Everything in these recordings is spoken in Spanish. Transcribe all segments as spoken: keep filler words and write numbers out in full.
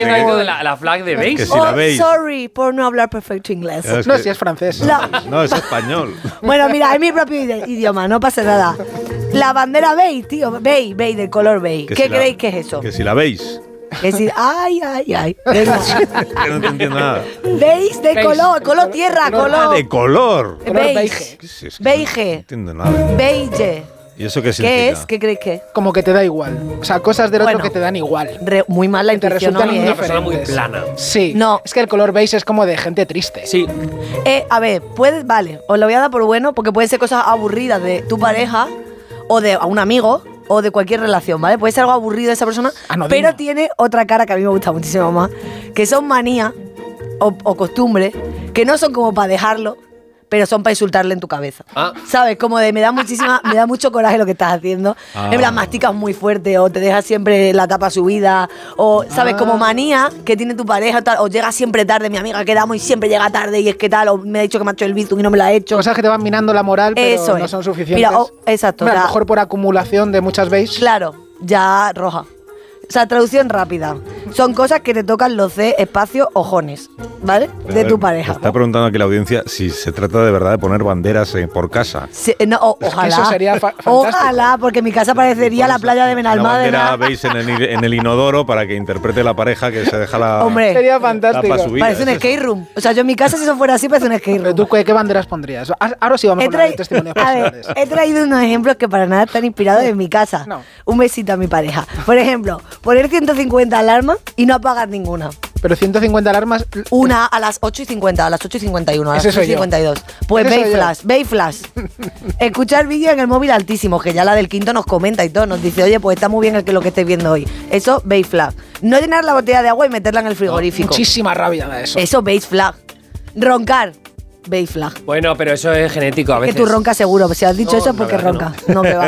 de la, la flag de beige. Que si la veis. Oh, sorry por no hablar perfecto inglés. Es No, que- si es francés. La- No, es español. Bueno, mira, es mi propio ide- idioma, no pasa nada. La bandera beige, tío, beige, beige, del color beige. Que ¿Qué si la- creéis que es eso? Que si la veis. Es decir, ay, ay, ay. Venga. Que no te entiendo nada. Beige de Beige. color, color tierra, Color- Ah, color. de color. Color Beige. beige. ¿Qué es eso? Que Beige. No entiendo nada. Beige. ¿Y eso qué ¿Qué significa? es? ¿Qué creéis que es? Como que te da igual. O sea, cosas del Bueno. otro que te dan igual. Re- muy mal la Que te intuición resultan hoy, ¿eh? Una persona muy indiferentes. plana. Sí. No. Es que el color beige es como de gente triste. Sí. Eh, a ver, puede, vale, os lo voy a dar por bueno porque pueden ser cosas aburridas de tu pareja o de a un amigo o de cualquier relación, ¿vale? Puede ser algo aburrido de esa persona, Anodino. pero tiene otra cara que a mí me gusta muchísimo más, que son manías o, o costumbres que no son como para dejarlo, pero son para insultarle en tu cabeza. Ah. ¿Sabes? Como de me da muchísima, me da mucho coraje lo que estás haciendo. Ah. En plan, masticas muy fuerte o te dejas siempre la tapa subida o, ¿sabes? Ah. Como manía que tiene tu pareja tal, o llega siempre tarde, mi amiga quedamos y siempre llega tarde y es que tal, o me ha dicho que me ha hecho el bizum y no me lo ha hecho. Cosas que te van minando la moral, pero Eso no es. son suficientes. Mira, oh, exacto, Hombre, a o lo sea- mejor por acumulación de muchas beige. Claro, ya roja. O sea, traducción rápida. Son cosas que te tocan los C, espacio, ojones, ¿vale? De tu pareja. Está preguntando aquí la audiencia si se trata de verdad de poner banderas eh, por casa. Sí, no, o- Es que ojalá. eso sería fa- fantástico. Ojalá, porque mi casa parecería la playa de Una bandera Benalmádena. veis en el, en el inodoro para que interprete la pareja que se deja la Hombre, Sería tapa fantástico. subida. parece un Es eso. skate room. O sea, yo en mi casa, si eso fuera así, parece un skate Pero room. tú, ¿qué, qué banderas pondrías? Ah, Ahora sí vamos a He, hablar de trai- testimonios a ver, personales. he traído unos ejemplos que para nada están inspirados en mi casa. No. Un besito a mi pareja. Por ejemplo, poner ciento cincuenta alarmas y no apagar ninguna. Pero ciento cincuenta alarmas. Una a las ocho y cincuenta, a las ocho y cincuenta y uno, a las Ese ocho y soy yo. cincuenta y dos. Pues Ese Bay soy yo. Flash, Bay Flash. Escuchar vídeo en el móvil altísimo, que ya la del quinto nos comenta y todo, nos dice, oye, pues está muy bien el que lo que estés viendo hoy. Eso, Bay Flash. No llenar la botella de agua y meterla en el frigorífico. Muchísima rabia da eso. Eso, Bay Flag. Roncar, Bay Flag. Bueno, pero eso es genético a Que veces. tú roncas seguro, si has dicho No, eso es la porque verdad que roncas. No, que va.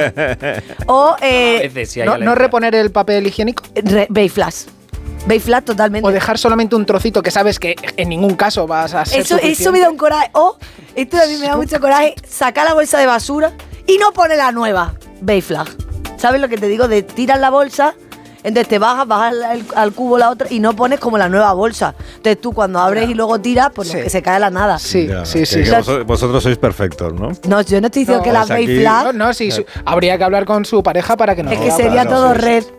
O, eh, A veces sí hay no, no alergia. reponer el papel higiénico. re- Bay Flash. Bay Flash totalmente. O dejar solamente un trocito que sabes que en ningún caso vas a ser Eso, suficiente. eso me da un coraje. O, esto a mí me da mucho coraje, sacar la bolsa de basura y no poner la nueva. Bay Flag. ¿Sabes lo que te digo? De tirar la bolsa, entonces te bajas, bajas al, al cubo la otra y no pones como la nueva bolsa. Entonces tú cuando abres y luego tiras, pues Sí. lo que se cae a la nada. Sí, Ya, sí, que- sí. que sí. vos- vosotros sois perfectos, ¿no? No, yo no estoy diciendo No, que la es Bay aquí- Flag No, no, sí, su- habría que hablar con su pareja para que no es que lo haga. sería no, todo sí, sí. red.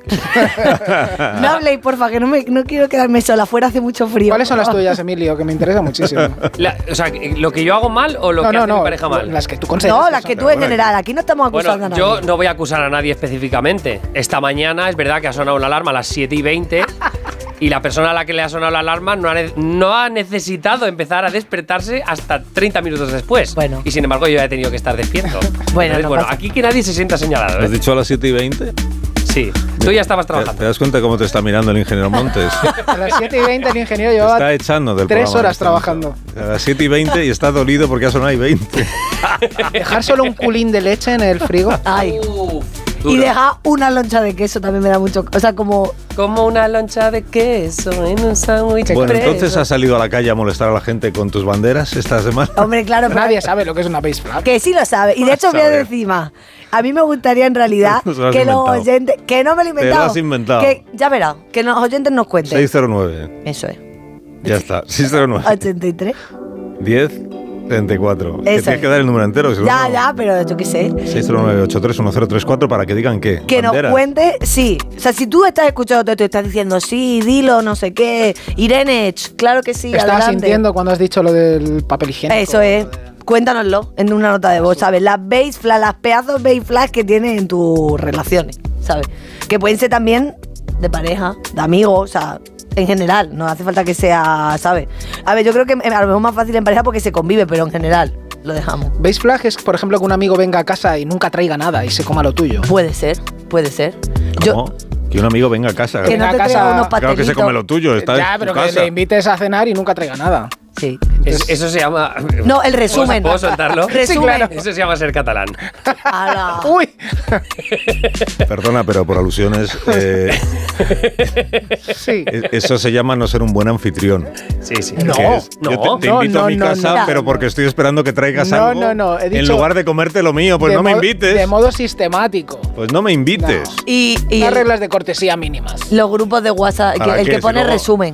No habléis, porfa, que no, me, no quiero quedarme sola. Afuera hace mucho frío. ¿Cuáles son las tuyas, Emilio? Que me interesa muchísimo. La- o sea, ¿lo que yo hago mal o lo no, que no, hace no. mi pareja mal? Las que tú consideras. No, las que son. tú en general. Aquí no estamos acusando Bueno, a nadie. yo no voy a acusar a nadie específicamente. Esta mañana es verdad que ha sonado una alarma a las siete y veinte y la persona a la que le ha sonado la alarma no ha, ne- no ha necesitado empezar a despertarse hasta treinta minutos después. Bueno. Y sin embargo yo ya he tenido que estar despierto. Bueno, Entonces, no bueno pasa. aquí que nadie se sienta señalado. ¿Lo has ¿eh? dicho a las siete y veinte? Sí, tú ya estabas ¿Te, trabajando. te das cuenta cómo te está mirando el ingeniero Montes? A las siete y veinte el ingeniero Te llevaba está echando del tres programa horas en este momento. trabajando. A las siete y veinte y está dolido porque ha sonado y veinte. Dejar solo un culín de leche en el frigo. Ay. Uf, Y duro. deja una loncha de queso también me da mucho. O sea, como. Como una loncha de queso en un sándwich Bueno, expreso. entonces has salido a la calle a molestar a la gente con tus banderas esta semana. Hombre, claro, pero- Nadie sabe lo que es una base flag. Que sí lo sabe. Y de hecho, voy a Sabe. decir más. A mí me gustaría en realidad Te lo has que los inventado. oyentes. Que no me lo he Te lo inventado. has inventado. Que, ya verás, que los oyentes nos cuenten. seis cero nueve. Eso es. Ya está. seis cero nueve. ochenta y tres. diez treinta y cuatro. Que Eso tienes es. que dar el número entero. Si no, Ya, no. ya, pero yo qué sé. seis cero nueve ocho tres uno cero tres cuatro para que digan qué. Que nos Banderas. cuente, sí. O sea, si tú estás escuchando todo esto y estás diciendo, sí, dilo, no sé qué. Irene, ch, claro que sí, Estaba adelante. sintiendo cuando has dicho lo del papel higiénico. Eso es. Cuéntanoslo en una nota de voz, ¿sabes? Las base flags, las pedazos base flags que tienes en tus relaciones, ¿sabes? Que pueden ser también de pareja, de amigos, o sea, en general. No hace falta que sea, ¿sabes? A ver, yo creo que a lo mejor es más fácil en pareja porque se convive, pero en general lo dejamos. Base flag es, por ejemplo, que un amigo venga a casa y nunca traiga nada y se coma lo tuyo. Puede ser, puede ser. ¿Cómo? Yo, Que un amigo venga a casa. que no Venga te a casa- traiga unos Claro que pastelitos. se come lo tuyo. Está ya, en tu pero que casa. le invites a cenar y nunca traiga nada. Sí. Es- eso se llama. No, el resumen. ¿Puedo, puedo soltarlo? Resumen. Sí, claro. Eso se llama ser catalán. Ala. Uy, Perdona, pero por alusiones, eh, sí. e- eso se llama no ser un buen anfitrión. Sí, sí. No. Que es, no, yo te, te no, invito no, a mi no, casa, no. pero porque estoy esperando que traigas No, algo. no, no, he En dicho- lugar de comerte lo mío, pues De no me modo- invites. De modo sistemático. Pues no me invites. No. Y, y Unas el- reglas de cortesía mínimas. los grupos de WhatsApp, que- ¿Para el qué? que Si pone luego- resumen.